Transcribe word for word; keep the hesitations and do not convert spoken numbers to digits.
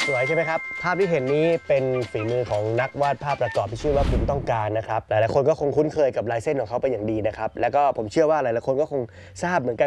สวยใช่ไหมครับภาพที่เห็นนี้เป็นฝีมือของนักวาดภาพประกอบที่ชื่อว่าคุณต้องการนะครับหลายๆคนก็คงคุ้นเคยกับลายเส้นของเขาเป็นอย่างดีนะครับแล้วก็ผมเชื่อว่าหลายๆคนก็คงทราบเหมือนกัน